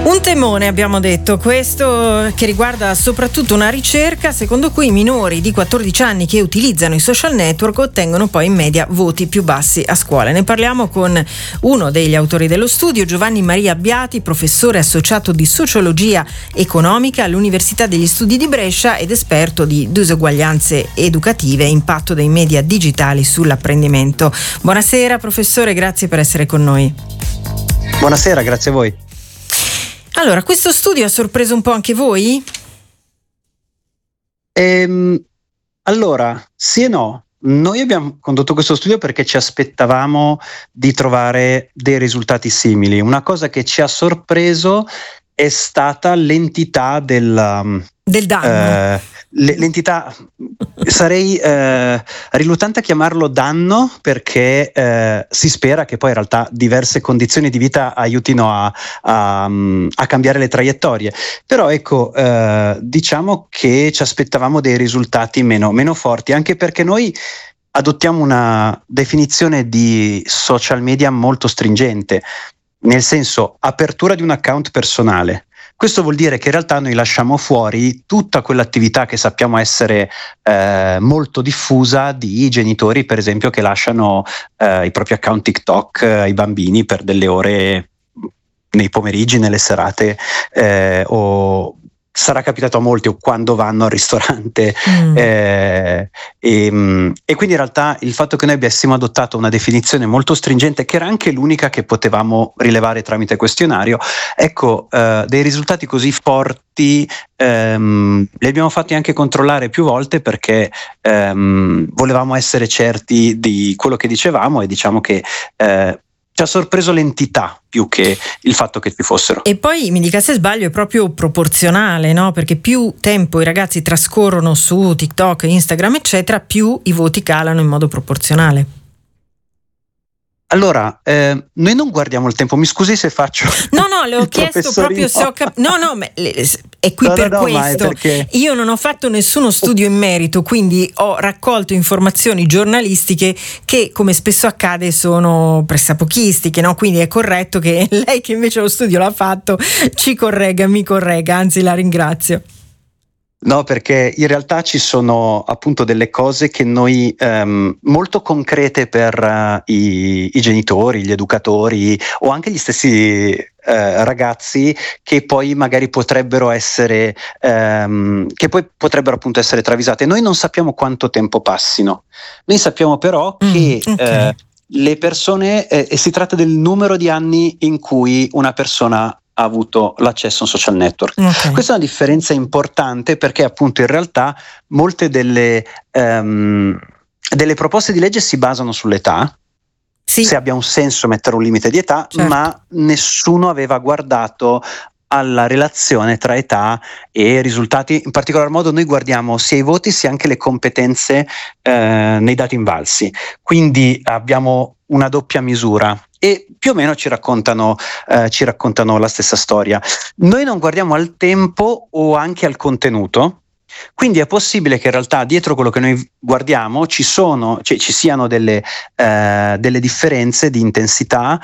Un temone, abbiamo detto, questo che riguarda soprattutto una ricerca secondo cui i minori di 14 anni che utilizzano i social network ottengono poi in media voti più bassi a scuola. Ne parliamo con uno degli autori dello studio, Giovanni Maria Abbiati, professore associato di sociologia economica all'Università degli Studi di Brescia ed esperto di disuguaglianze educative e impatto dei media digitali sull'apprendimento. Buonasera professore, grazie per essere con noi. Buonasera, grazie a voi. Allora, questo studio ha sorpreso un po' anche voi? Allora, sì e no. Noi abbiamo condotto questo studio perché ci aspettavamo di trovare dei risultati simili. Una cosa che ci ha sorpreso è stata l'entità del danno. L'entità, sarei riluttante a chiamarlo danno perché si spera che poi in realtà diverse condizioni di vita aiutino a cambiare le traiettorie, però ecco, diciamo che ci aspettavamo dei risultati meno forti, anche perché noi adottiamo una definizione di social media molto stringente, nel senso apertura di un account personale. Questo vuol dire che in realtà noi lasciamo fuori tutta quell'attività che sappiamo essere molto diffusa di genitori, per esempio, che lasciano i propri account TikTok ai bambini per delle ore nei pomeriggi, nelle serate, o sarà capitato a molti o quando vanno al ristorante. E quindi in realtà il fatto che noi avessimo adottato una definizione molto stringente, che era anche l'unica che potevamo rilevare tramite questionario, ecco, dei risultati così forti li abbiamo fatti anche controllare più volte perché volevamo essere certi di quello che dicevamo, e diciamo che ci ha sorpreso l'entità più che il fatto che ci fossero. E poi, mi dica se sbaglio, è proprio proporzionale, no? Perché più tempo i ragazzi trascorrono su TikTok, Instagram, eccetera, più i voti calano in modo proporzionale. Allora, noi non guardiamo il tempo, mi scusi se faccio. No, le ho chiesto proprio se ho capito. No, è qui per questo. Perché io non ho fatto nessuno studio in merito, quindi ho raccolto informazioni giornalistiche che, come spesso accade, sono pressapochistiche, no? Quindi è corretto che lei, che invece lo studio l'ha fatto, mi corregga, anzi la ringrazio. No, perché in realtà ci sono appunto delle cose che noi molto concrete per i genitori, gli educatori o anche gli stessi ragazzi, che poi magari potrebbero essere appunto essere travisate. Noi non sappiamo quanto tempo passino, noi sappiamo però che le persone, si tratta del numero di anni in cui una persona ha avuto l'accesso a un social network. Questa è una differenza importante perché appunto in realtà molte delle proposte di legge si basano sull'età, se abbia un senso mettere un limite di età, certo. Ma nessuno aveva guardato alla relazione tra età e risultati. In particolar modo noi guardiamo sia i voti sia anche le competenze nei dati invalsi, quindi abbiamo una doppia misura e più o meno ci raccontano la stessa storia. Noi non guardiamo al tempo o anche al contenuto, quindi è possibile che in realtà dietro quello che noi guardiamo ci siano delle differenze di intensità,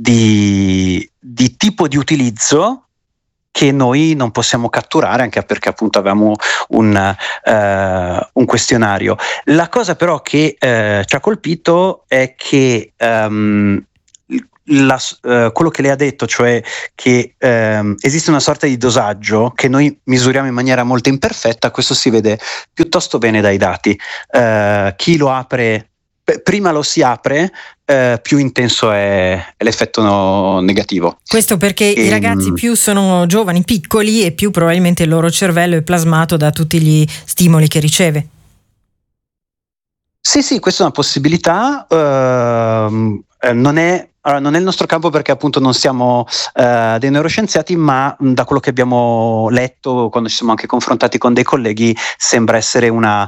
di tipo di utilizzo che noi non possiamo catturare, anche perché appunto avevamo un questionario. La cosa però che ci ha colpito è che quello che lei ha detto, cioè che esiste una sorta di dosaggio che noi misuriamo in maniera molto imperfetta, questo si vede piuttosto bene dai dati. Chi lo apre, prima lo si apre, più intenso è l'effetto negativo. Questo perché i ragazzi più sono giovani, piccoli, e più probabilmente il loro cervello è plasmato da tutti gli stimoli che riceve. Sì, questa è una possibilità. Non è il nostro campo perché appunto non siamo dei neuroscienziati, ma da quello che abbiamo letto quando ci siamo anche confrontati con dei colleghi sembra essere una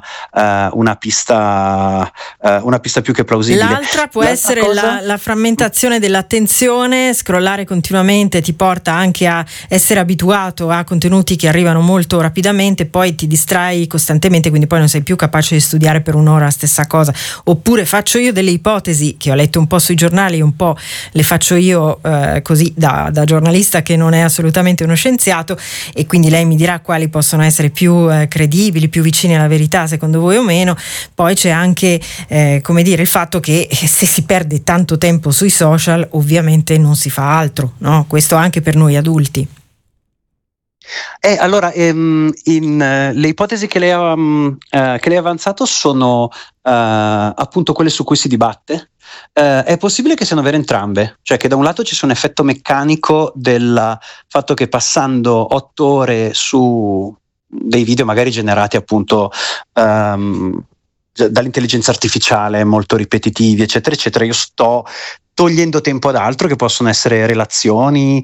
pista più che plausibile. L'altra può essere la frammentazione dell'attenzione. Scrollare continuamente ti porta anche a essere abituato a contenuti che arrivano molto rapidamente, poi ti distrai costantemente, quindi poi non sei più capace di studiare per un'ora la stessa cosa. Oppure faccio io delle ipotesi che ho letto un po' sui giornali, un po' le faccio io così da giornalista che non è assolutamente uno scienziato, e quindi lei mi dirà quali possono essere più credibili, più vicini alla verità secondo voi o meno. Poi c'è anche come dire il fatto che se si perde tanto tempo sui social ovviamente non si fa altro, no? Questo anche per noi adulti. Allora, le ipotesi che lei ha avanzato sono appunto quelle su cui si dibatte. È possibile che siano vere entrambe, cioè che da un lato ci sia un effetto meccanico del fatto che passando 8 ore su dei video magari generati appunto dall'intelligenza artificiale, molto ripetitivi, eccetera, eccetera, io sto togliendo tempo ad altro, che possono essere relazioni,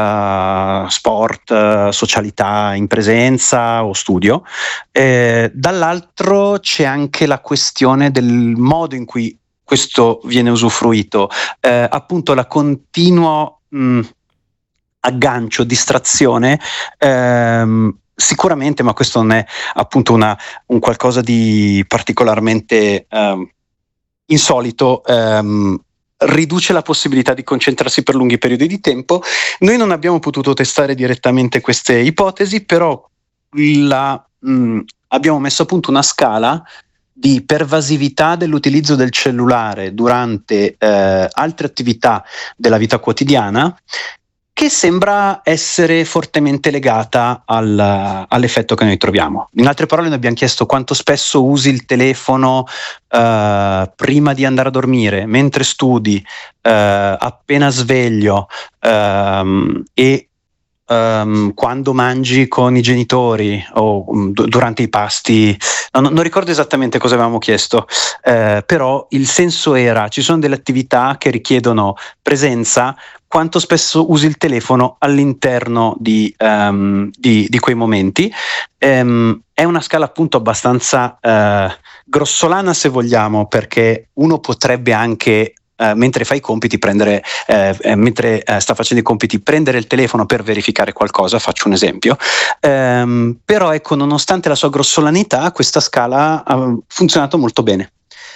sport, socialità in presenza o studio. Dall'altro c'è anche la questione del modo in cui questo viene usufruito, appunto la continuo aggancio, distrazione, sicuramente, ma questo non è appunto un qualcosa di particolarmente insolito, riduce la possibilità di concentrarsi per lunghi periodi di tempo. Noi non abbiamo potuto testare direttamente queste ipotesi, però abbiamo messo a punto una scala di pervasività dell'utilizzo del cellulare durante altre attività della vita quotidiana, che sembra essere fortemente legata all'effetto che noi troviamo. In altre parole, noi abbiamo chiesto quanto spesso usi il telefono prima di andare a dormire, mentre studi, appena sveglio, e quando mangi con i genitori o durante i pasti. Non ricordo esattamente cosa avevamo chiesto, però il senso era: ci sono delle attività che richiedono presenza, quanto spesso usi il telefono all'interno di quei momenti. È una scala appunto abbastanza grossolana, se vogliamo, perché uno potrebbe anche mentre fa i compiti mentre sta facendo i compiti, prendere il telefono per verificare qualcosa, faccio un esempio, però ecco, nonostante la sua grossolanità, questa scala ha funzionato molto bene.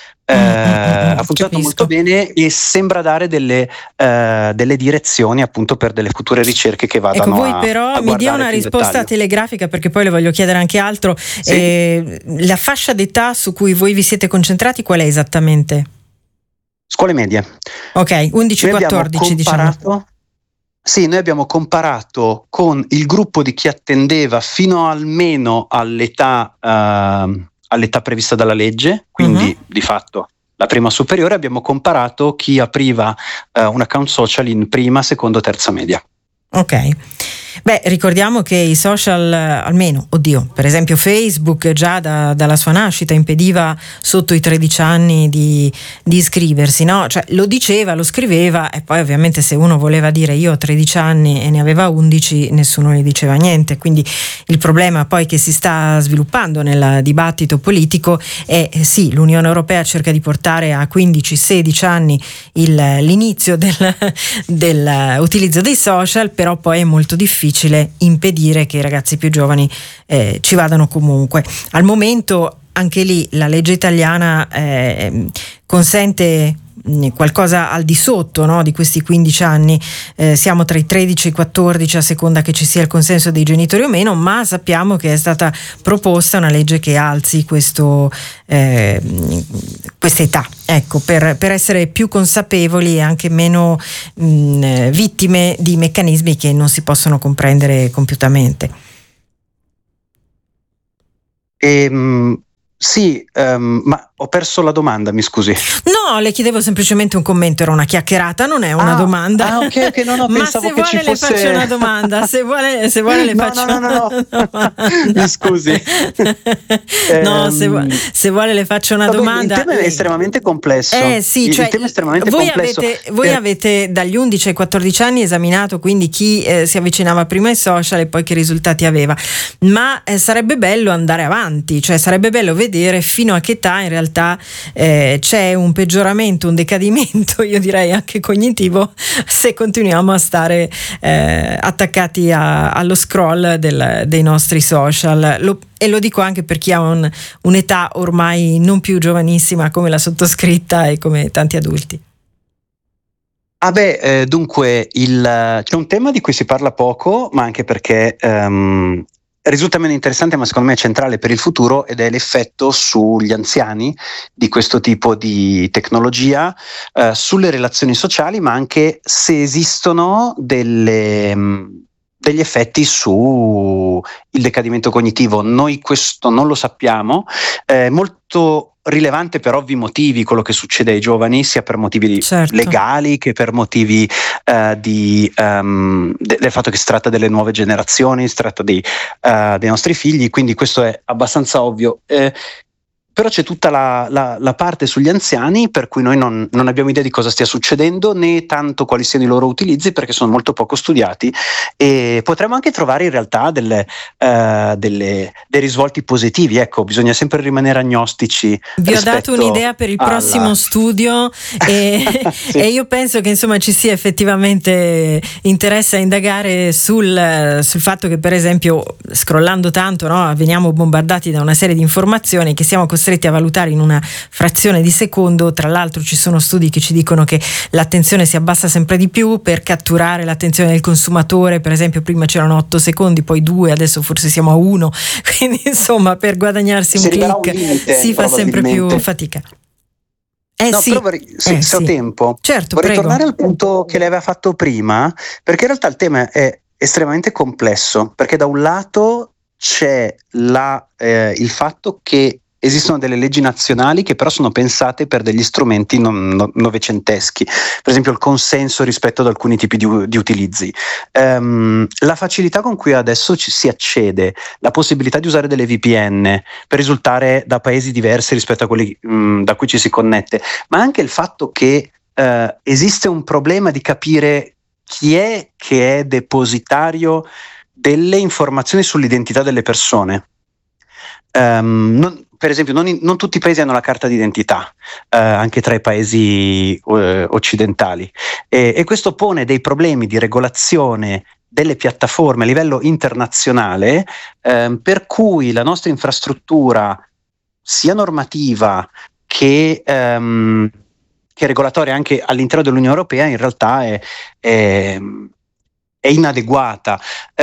Ha funzionato molto bene e sembra dare delle direzioni appunto per delle future ricerche che vadano voi però mi dia una risposta telegrafica, perché poi le voglio chiedere anche altro. Sì. La fascia d'età su cui voi vi siete concentrati qual è esattamente? Scuole medie. Ok, 11-14 diciamo. Sì, noi abbiamo comparato con il gruppo di chi attendeva fino almeno all'età prevista dalla legge, quindi di fatto la prima superiore. Abbiamo comparato chi apriva un account social in prima, seconda, terza media. Ok. Beh, ricordiamo che i social, almeno, per esempio Facebook già dalla sua nascita impediva sotto i 13 anni di iscriversi, no? Cioè lo diceva, lo scriveva, e poi ovviamente se uno voleva dire io ho 13 anni e ne aveva 11 nessuno gli diceva niente. Quindi il problema poi che si sta sviluppando nel dibattito politico è sì, l'Unione Europea cerca di portare a 15-16 anni l'inizio del utilizzo dei social, però poi è molto difficile impedire che i ragazzi più giovani ci vadano comunque. Al momento anche lì la legge italiana consente qualcosa al di sotto, no, di questi 15 anni, siamo tra i 13 e i 14 a seconda che ci sia il consenso dei genitori o meno, ma sappiamo che è stata proposta una legge che alzi questa età, ecco, per essere più consapevoli e anche meno vittime di meccanismi che non si possono comprendere compiutamente. Sì, ma ho perso la domanda, mi scusi. No, le chiedevo semplicemente un commento, era una chiacchierata, non è una domanda. Ok, no, ma pensavo se che vuole ci fosse... le faccio una domanda, se vuole le faccio no. Mi scusi. No, se vuole le faccio una domanda. Il tema è estremamente complesso. Sì, il tema è estremamente complesso. Voi avete dagli 11 ai 14 anni esaminato quindi chi si avvicinava prima ai social e poi che risultati aveva, ma sarebbe bello andare avanti, cioè sarebbe bello vedere fino a che età in realtà c'è un peggioramento, un decadimento, io direi anche cognitivo, se continuiamo a stare attaccati allo scroll dei nostri social. E lo dico anche per chi ha un'età ormai non più giovanissima come la sottoscritta e come tanti adulti. Dunque c'è un tema di cui si parla poco, ma anche perché risulta meno interessante, ma secondo me è centrale per il futuro, ed è l'effetto sugli anziani di questo tipo di tecnologia, sulle relazioni sociali, ma anche se esistono degli effetti su il decadimento cognitivo. Noi questo non lo sappiamo, è molto rilevante per ovvi motivi quello che succede ai giovani, sia per motivi legali che per motivi del fatto che si tratta delle nuove generazioni, si tratta dei nostri figli, quindi questo è abbastanza ovvio. Però c'è tutta la parte sugli anziani, per cui noi non abbiamo idea di cosa stia succedendo, né tanto quali siano i loro utilizzi, perché sono molto poco studiati, e potremmo anche trovare in realtà dei risvolti positivi. Ecco, bisogna sempre rimanere agnostici. Vi ho dato un'idea per il prossimo studio e, sì. E io penso che insomma ci sia effettivamente interesse a indagare sul fatto che, per esempio, scrollando tanto, no, veniamo bombardati da una serie di informazioni che siamo costretti a valutare in una frazione di secondo. Tra l'altro ci sono studi che ci dicono che l'attenzione si abbassa sempre di più per catturare l'attenzione del consumatore. Per esempio prima c'erano 8 secondi, poi 2, adesso forse siamo a 1, quindi insomma per guadagnarsi un click si fa sempre più fatica. Sì. Però se ho tempo, certo, vorrei tornare al punto che lei aveva fatto prima, perché in realtà il tema è estremamente complesso, perché da un lato c'è il fatto che esistono delle leggi nazionali che però sono pensate per degli strumenti novecenteschi, per esempio il consenso rispetto ad alcuni tipi di utilizzi, la facilità con cui adesso ci si accede, la possibilità di usare delle VPN per risultare da paesi diversi rispetto a quelli da cui ci si connette, ma anche il fatto che esiste un problema di capire chi è che è depositario delle informazioni sull'identità delle persone. Per esempio non tutti i paesi hanno la carta d'identità, anche tra i paesi occidentali, e questo pone dei problemi di regolazione delle piattaforme a livello internazionale, per cui la nostra infrastruttura, sia normativa che regolatoria anche all'interno dell'Unione Europea, in realtà è inadeguata.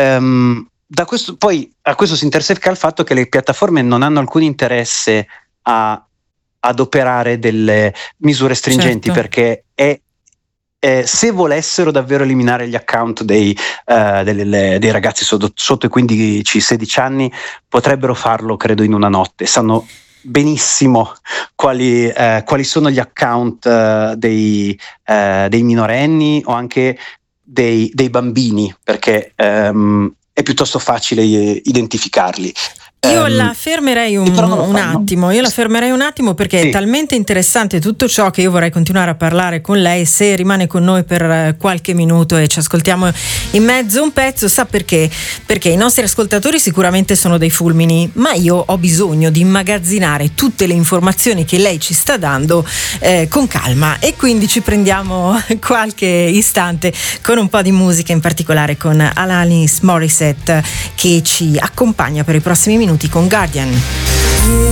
Poi a questo si interseca il fatto che le piattaforme non hanno alcun interesse ad operare delle misure stringenti, certo. Perché se volessero davvero eliminare gli account dei ragazzi sotto i 15-16 anni, potrebbero farlo, credo, in una notte. Sanno benissimo quali sono gli account dei minorenni o anche dei bambini, perché è piuttosto facile identificarli. Io la fermerei un attimo perché sì. È talmente interessante tutto ciò che io vorrei continuare a parlare con lei. Se rimane con noi per qualche minuto e ci ascoltiamo in mezzo un pezzo, sa perché? Perché i nostri ascoltatori sicuramente sono dei fulmini, ma io ho bisogno di immagazzinare tutte le informazioni che lei ci sta dando con calma, e quindi ci prendiamo qualche istante con un po' di musica, in particolare con Alanis Morissette, che ci accompagna per i prossimi minuti con Guardian.